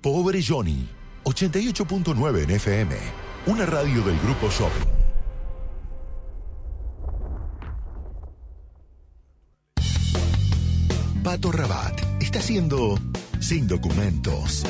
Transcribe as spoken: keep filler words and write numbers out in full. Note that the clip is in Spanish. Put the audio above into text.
Pobre Johnny, ochenta y ocho punto nueve en F M, una radio del Grupo Shopping. Pato Rabat está haciendo Sin Documentos.